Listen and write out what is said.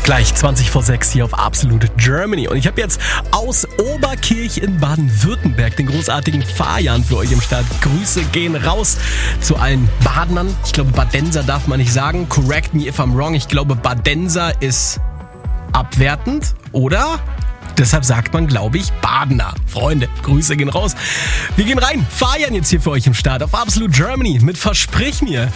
Gleich 20 vor 6 hier auf Absolute Germany. Und ich habe jetzt aus Oberkirch in Baden-Württemberg den großartigen Fajan für euch im Start. Grüße gehen raus zu allen Badenern. Ich glaube, Badenser darf man nicht sagen. Correct me if I'm wrong. Ich glaube, Badenser ist abwertend, oder? Deshalb sagt man, glaube ich, Badener. Freunde, Grüße gehen raus. Wir gehen rein. Fajan jetzt hier für euch im Start auf Absolute Germany mit Versprich mir.